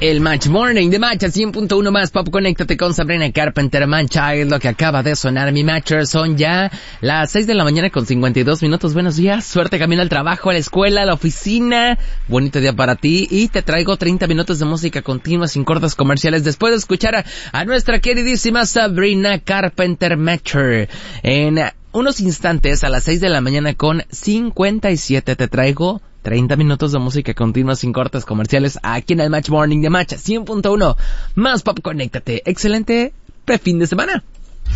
el Match Morning de Match 100.1 más Pop. Conéctate con Sabrina Carpenter. Mancha es lo que acaba de sonar. Mi Matcher, son ya las 6 de la mañana con 52 minutos. Buenos días, suerte camino al trabajo, a la escuela, a la oficina. Bonito día para ti y te traigo 30 minutos de música continua sin cortes comerciales después de escuchar a nuestra queridísima Sabrina Carpenter Matcher. En unos instantes, a las 6 de la mañana con 57, te traigo 30 minutos de música continua sin cortes comerciales aquí en el Match Morning de Match 100.1 más Pop. Conéctate. Excelente fin de semana.